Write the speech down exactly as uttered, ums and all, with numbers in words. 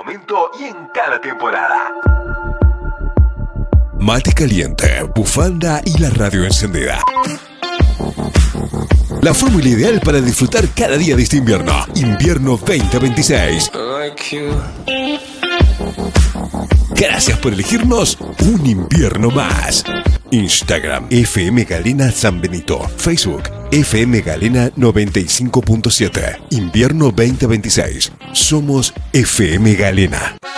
momento y en cada temporada. Mate caliente, bufanda y la radio encendida. La fórmula ideal para disfrutar cada día de este invierno. Invierno veinte veintiséis. Gracias por elegirnos un invierno más. Instagram F M Galena San Benito. Facebook F M Galena noventa y cinco punto siete. Invierno veinte veintiséis. Somos F M Galena.